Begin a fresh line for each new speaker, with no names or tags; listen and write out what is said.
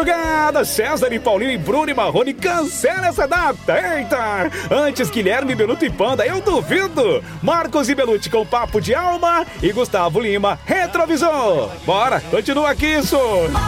madrugada, César e Paulinho e Bruno e Marrone, cancela essa data. Eita! Antes Guilherme, Beluto e Panda, eu duvido. Marcos e Beluti com Papo de Alma e Gustavo Lima, Retrovisor. Bora, continua aqui isso.